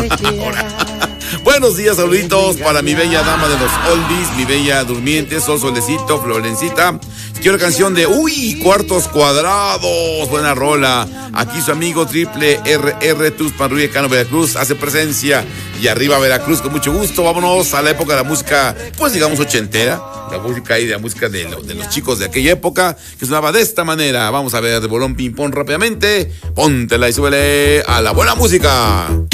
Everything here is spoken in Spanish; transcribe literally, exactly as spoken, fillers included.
Buenos días, saluditos para mi bella dama de los oldies, mi bella durmiente, Sol Solecito, Florencita. Quiero canción de Uy, Cuartos Cuadrados, buena rola. Aquí su amigo Triple R R Tuxpan, Ruiz Cano, Veracruz, hace presencia. Y arriba Veracruz, con mucho gusto. Vámonos a la época de la música, pues digamos ochentera. La música y de la música de, lo, de los chicos de aquella época, que sonaba de esta manera. Vamos a ver de bolón ping pong rápidamente. Póntela y súbele a la buena música.